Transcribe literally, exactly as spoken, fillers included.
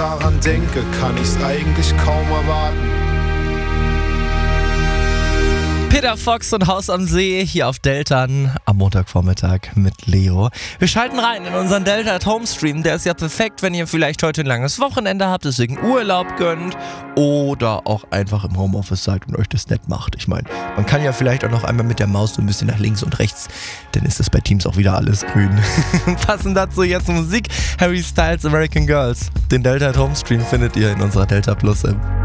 daran denke, kann ich's eigentlich kaum erwarten. Peter Fox und Haus am See hier auf Deltern am Montagvormittag mit Leo. Wir schalten rein in unseren Delta at Home Stream. Der ist ja perfekt, wenn ihr vielleicht heute ein langes Wochenende habt, deswegen Urlaub gönnt oder auch einfach im Homeoffice seid und euch das nett macht. Ich meine, man kann ja vielleicht auch noch einmal mit der Maus so ein bisschen nach links und rechts, dann ist das bei Teams auch wieder alles grün. Passend dazu jetzt Musik. Harry Styles American Girls. Den Delta at Home Stream findet ihr in unserer Delta Plus App.